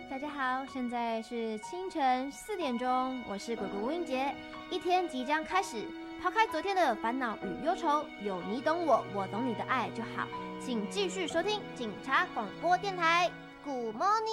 大家好，现在是清晨4点钟，我是鬼鬼吴英杰，一天即将开始，抛开昨天的烦恼与忧愁，有你懂我，我懂你的爱就好，请继续收听警察广播电台。Good morning。